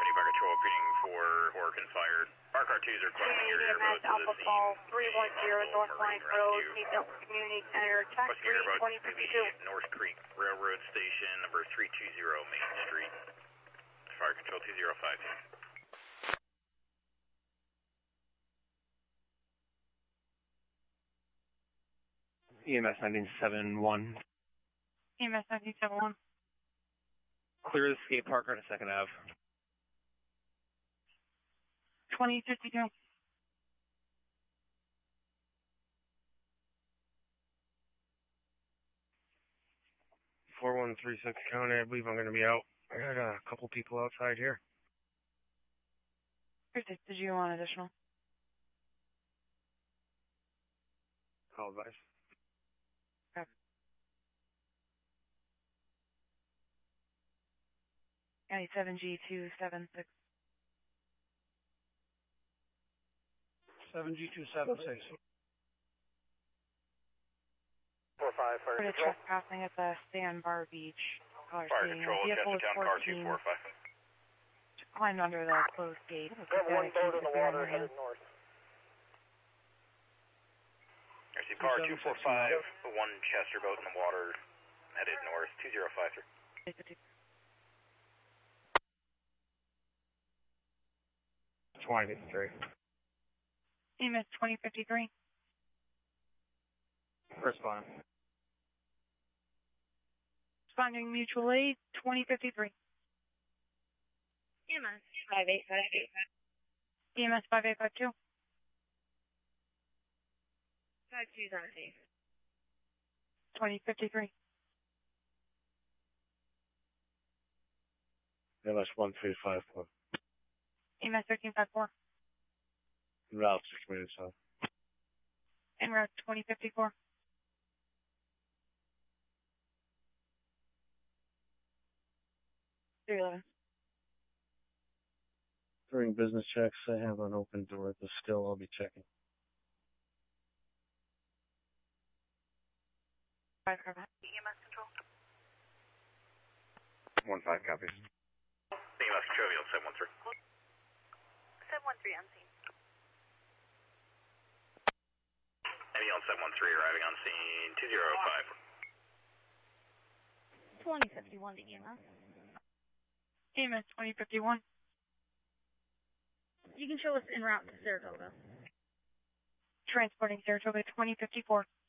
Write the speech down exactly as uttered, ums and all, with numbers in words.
New Fire Control repeating for Horkin fired. Our car twos are requesting your airboat to Alpha the Ball scene. three one zero North Line Road, Seatbelt Community Center, Tax Requesting your airboat twenty to the fifty-two. North Creek Railroad Station, number three two zero Main Street. Fire Control two zero five two. E M S nineteen seven one. E M S nineteen seven one. Clear the skate park on second Ave. twenty fifty-two. four one three six County, I believe I'm going to be out. I got a couple people outside here. Did you want additional? Call advice. Okay. County seven G two seven six. seven G two seven six. four five, Fire For the Control. trespassing at the Sandbar Beach. Caller Fire saying Control, vehicle was Chestertown, car two fourteen. four five. Climbed under the closed gate. We have one boat in the water headed north. I see car two four five, one Chester boat in the water headed north, two zero five three. twenty fifty-three. E M S twenty fifty-three. Respond. Responding mutual aid, twenty fifty-three. E M S five eight five eight. E M S five eight five two. five two zero eight. twenty fifty-three. M S one three five four. E M S thirteen fifty-four. Route to Community South. En route twenty fifty-four. three eleven. During business checks, I have an open door, but still I'll be checking. Five five. E M S control. One five copies. E M S Control, seven one three. seven one three on scene. Ambulance seven one three arriving on scene, two zero five. twenty fifty-one to E M S. E M S twenty fifty-one. You can show us en route to Saratoga. Transporting Saratoga twenty fifty-four.